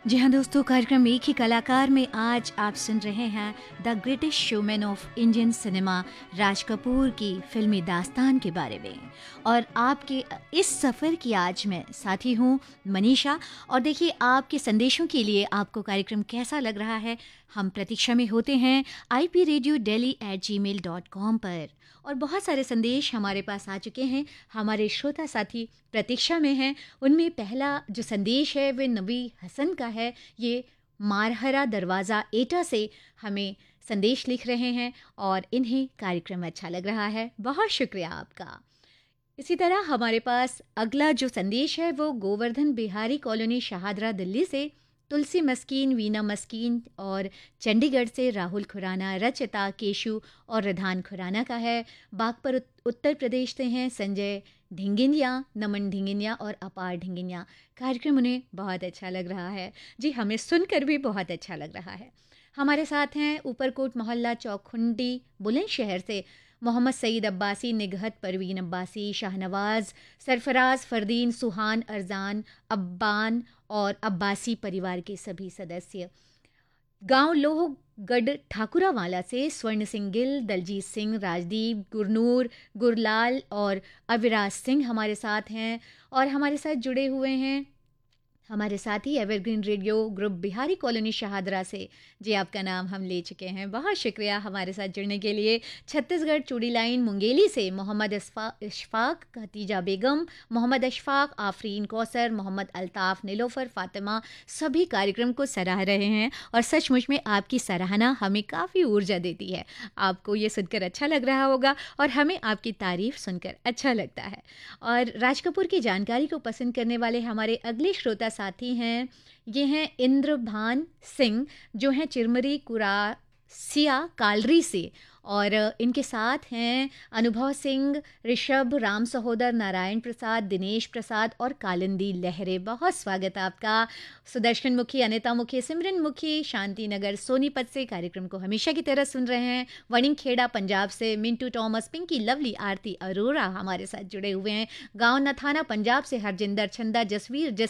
जी हाँ दोस्तों, कार्यक्रम एक ही कलाकार में आज आप सुन रहे हैं the greatest showman of Indian cinema Raj Kapoor की फिल्मी दास्तान के बारे में। और आपके इस सफ़र की आज मैं साथी हूँ मनीषा। और देखिए, आपके संदेशों के लिए आपको कार्यक्रम कैसा लग रहा है, हम प्रतीक्षा में होते हैं ipradiodelhi@gmail.com पर। और बहुत सारे संदेश हमारे पास आ चुके हैं, हमारे श्रोता साथी प्रतीक्षा में हैं। उनमें पहला जो संदेश है वह नबी हसन का है। ये मारहरा दरवाज़ा एटा से हमें संदेश लिख रहे हैं और इन्हें कार्यक्रम अच्छा लग रहा है। बहुत शुक्रिया आपका। इसी तरह हमारे पास अगला जो संदेश है वो गोवर्धन बिहारी कॉलोनी शाहदरा दिल्ली से तुलसी मस्कीन, वीना मस्कीन और चंडीगढ़ से राहुल खुराना, रचिता, केशु और रिधान खुराना का है। बागपर उत्तर प्रदेश से हैं संजय ढिंगिनिया, नमन ढिंगिनिया और अपार ढिंगिनिया। कार्यक्रम उन्हें बहुत अच्छा लग रहा है। जी, हमें सुनकर भी बहुत अच्छा लग रहा है। हमारे साथ हैं ऊपरकोट मोहल्ला चौखुंडी बुलंदशहर से मोहम्मद सईद अब्बासी, निगहत परवीन अब्बासी, शाहनवाज, सरफराज, फरदीन, सुहान, अरजान, अब्बान और अब्बासी परिवार के सभी सदस्य। गांव लोहगढ़ ठाकुरावाला से स्वर्ण सिंह गिल, दलजीत सिंह, राजदीप, गुरनूर, गुरलाल और अविराज सिंह हमारे साथ हैं। और हमारे साथ जुड़े हुए हैं हमारे साथी evergreen radio group Bihari colony Shahdara से। जी, आपका नाम हम ले चुके हैं, बहुत शुक्रिया हमारे साथ जुड़ने के लिए। छत्तीसगढ़ चूड़ी लाइन मुंगेली से मोहम्मद इशफाक, खतीजा बेगम, मोहम्मद अशफाक, आफरीन कौसर, मोहम्मद अल्ताफ़, नीलोफर, फातिमा सभी कार्यक्रम को सराह रहे हैं। और सचमुच में आपकी सराहना हमें काफ़ी ऊर्जा देती है। आपको ये सुनकर अच्छा लग रहा होगा और हमें आपकी तारीफ़ सुनकर अच्छा लगता है। और राज कपूर की जानकारी को पसंद करने वाले हमारे अगले श्रोता साथी हैं, ये हैं इंद्रभान सिंह, जो हैं चिरमरी कुरासिया कालरी से। और इनके साथ हैं अनुभव सिंह, ऋषभ, राम सहोदर, नारायण प्रसाद, दिनेश प्रसाद और कालिंदी लहरे। बहुत स्वागत है आपका। सुदर्शन मुखी, अनिता मुखी, सिमरन मुखी शांति नगर सोनीपत से कार्यक्रम को हमेशा की तरह सुन रहे हैं। वणिंग खेड़ा पंजाब से मिंटू टॉमस, पिंकी लवली, आरती अरोरा हमारे साथ जुड़े हुए हैं। गांव नथाना पंजाब से हरजिंदर, छंदा, जसवीर